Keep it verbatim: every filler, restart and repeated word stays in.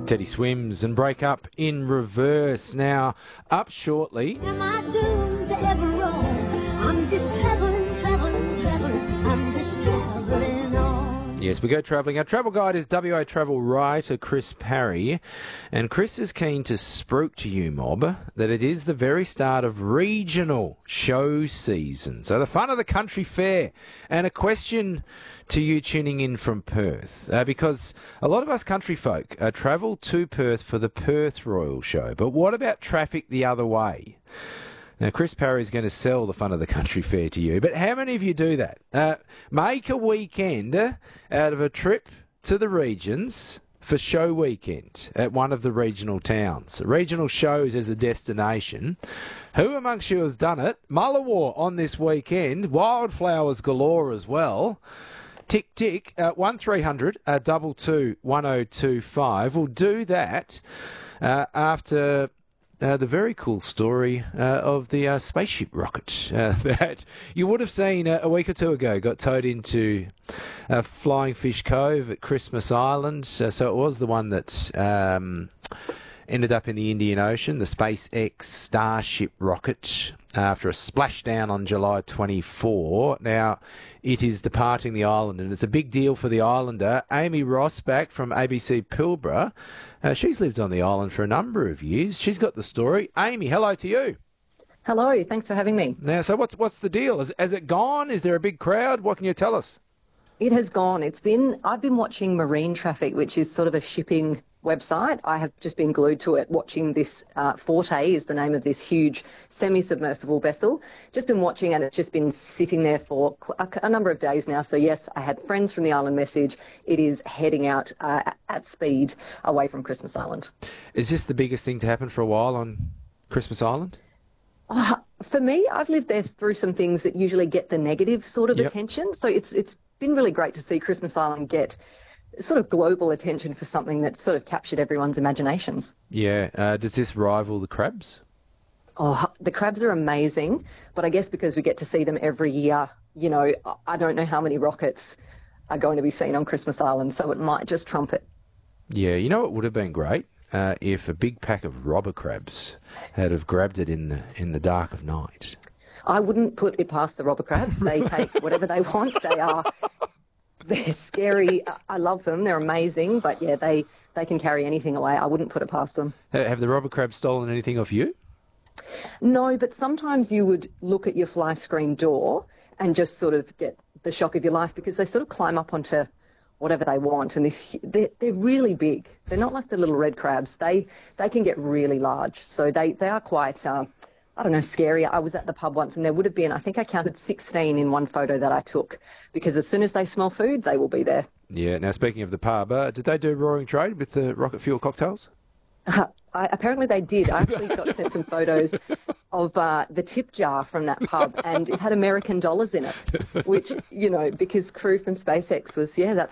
Teddy Swims and Break Up in Reverse. Now, up shortly. Am I doomed to ever roam? I'm just travelling, travelling, travelling. I'm just travelling on. Yes, we go travelling. Our travel guide is W A travel writer Chris Parry. And Chris is keen to spruik to you, mob, that it is the very start of regional show season. So the fun of the country fair. And a question to you tuning in from Perth, uh, because a lot of us country folk uh, travel to Perth for the Perth Royal Show. But what about traffic the other way? Now, Chris Parry is going to sell the fun of the country fair to you, but how many of you do that? Uh, make a weekend out of a trip to the regions for show weekend at one of the regional towns. Regional shows as a destination. Who amongst you has done it? Mullawar on this weekend. Wildflowers galore as well. Tick, tick, uh, one three hundred uh, two two one oh two five. We'll do that uh, after uh, the very cool story uh, of the uh, spaceship rocket uh, that you would have seen uh, a week or two ago got towed into uh, Flying Fish Cove at Christmas Island. Uh, so it was the one that um, ended up in the Indian Ocean, the SpaceX Starship rocket, after a splashdown on July twenty-fourth. Now, it is departing the island, and it's a big deal for the islander. Amy Rossback from A B C Pilbara, uh, she's lived on the island for a number of years. She's got the story. Amy, hello to you. Hello, thanks for having me. Now, so what's what's the deal? Has, has it gone? Is there a big crowd? What can you tell us? It has gone. It's been, I've been watching Marine Traffic, which is sort of a shipping website. I have just been glued to it, watching this, uh, Forte is the name of this huge semi-submersible vessel. Just been watching, and it's just been sitting there for a, a number of days now. So yes, I had friends from the island message. It is heading out uh, at speed away from Christmas Island. Is this the biggest thing to happen for a while on Christmas Island? Uh, for me, I've lived there through some things that usually get the negative sort of Yep. attention. So it's it's been really great to see Christmas Island get sort of global attention for something that sort of captured everyone's imaginations. Yeah. Uh, does this rival the crabs? Oh, the crabs are amazing, but I guess because we get to see them every year, you know, I don't know how many rockets are going to be seen on Christmas Island, so it might just trump it. Yeah, you know it would have been great uh, if a big pack of robber crabs had have grabbed it in the in the dark of night. I wouldn't put it past the robber crabs. They take whatever they want. They are, they're scary. I love them. They're amazing, but yeah, they, they can carry anything away. I wouldn't put it past them. Ha- Have the robber crabs stolen anything off you? No, but sometimes you would look at your fly screen door and just sort of get the shock of your life, because they sort of climb up onto whatever they want, and this they're, they're really big. They're not like the little red crabs. They they can get really large, so they they are quite uh, I don't know, scary. I was at the pub once, and there would have been, I think I counted sixteen in one photo that I took, because as soon as they smell food, they will be there. Yeah. Now, speaking of the pub, uh, did they do roaring trade with the rocket fuel cocktails? Uh, I, apparently they did. I actually got sent some photos of uh, the tip jar from that pub, and it had American dollars in it, which, you know, because crew from SpaceX was, yeah, that's